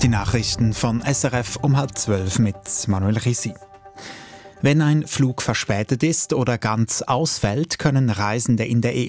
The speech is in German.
Die Nachrichten von SRF um 11:30 mit Manuel Risi. Wenn ein Flug verspätet ist oder ganz ausfällt, können Reisende in der